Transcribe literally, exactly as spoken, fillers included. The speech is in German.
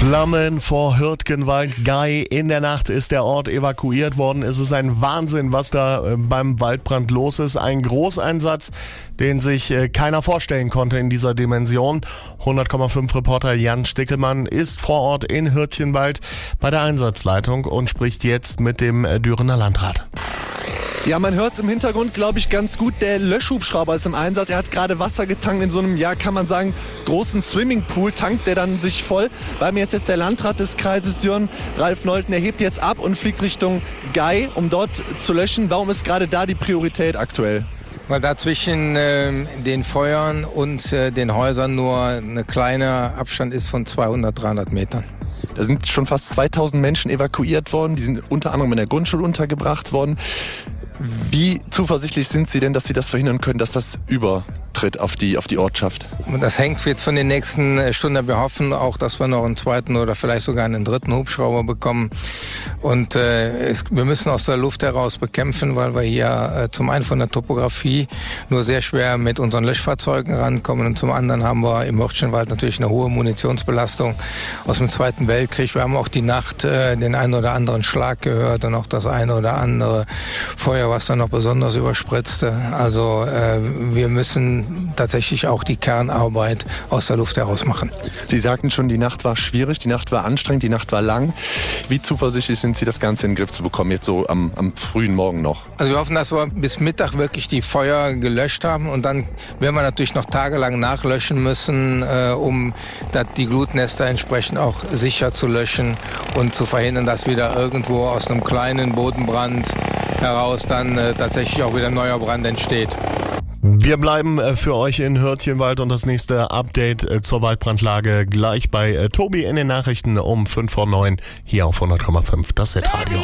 Flammen vor Hürtgenwald. Gei. In der Nacht ist der Ort evakuiert worden. Es ist ein Wahnsinn, was da beim Waldbrand los ist. Ein Großeinsatz, den sich keiner vorstellen konnte in dieser Dimension. hundert Komma fünf Reporter Jan Stickelmann ist vor Ort in Hürtgenwald bei der Einsatzleitung und spricht jetzt mit dem Dürener Landrat. Ja, man hört es im Hintergrund, glaube ich, ganz gut. Der Löschhubschrauber ist im Einsatz. Er hat gerade Wasser getankt in so einem, ja, kann man sagen, großen Swimmingpool. Tankt der dann sich voll. Bei mir ist jetzt der Landrat des Kreises Düren, Ralf Nolten. Er hebt jetzt ab und fliegt Richtung Gei, um dort zu löschen. Warum ist gerade da die Priorität aktuell? Weil da zwischen äh, den Feuern und äh, den Häusern nur ein kleiner Abstand ist von zweihundert, dreihundert Metern. Da sind schon fast zweitausend Menschen evakuiert worden. Die sind unter anderem in der Grundschule untergebracht worden. Wie zuversichtlich sind Sie denn, dass Sie das verhindern können, dass das übertritt auf die, auf die Ortschaft? Das hängt jetzt von den nächsten Stunden. Wir hoffen auch, dass wir noch einen zweiten oder vielleicht sogar einen dritten Hubschrauber bekommen. Und äh, es, wir müssen aus der Luft heraus bekämpfen, weil wir hier äh, zum einen von der Topografie nur sehr schwer mit unseren Löschfahrzeugen rankommen. Und zum anderen haben wir im Hürtgenwald natürlich eine hohe Munitionsbelastung aus dem Zweiten Weltkrieg. Wir haben auch die Nacht äh, den einen oder anderen Schlag gehört und auch das eine oder andere Feuer, was dann noch besonders überspritzte. Also äh, wir müssen tatsächlich auch die Kernarbeit aus der Luft heraus machen. Sie sagten schon, die Nacht war schwierig, die Nacht war anstrengend, die Nacht war lang. Wie zuversichtlich sind Sie, das Ganze in den Griff zu bekommen, jetzt so am, am frühen Morgen noch? Also wir hoffen, dass wir bis Mittag wirklich die Feuer gelöscht haben und dann werden wir natürlich noch tagelang nachlöschen müssen, äh, um die Glutnester entsprechend auch sicher zu löschen und zu verhindern, dass wieder irgendwo aus einem kleinen Bodenbrand heraus dann äh, tatsächlich auch wieder ein neuer Brand entsteht. Wir bleiben äh, für euch in Hürtgenwald und das nächste Update äh, zur Waldbrandlage gleich bei äh, Tobi in den Nachrichten um fünf vor neun hier auf hundert Komma fünf, das Hitradio.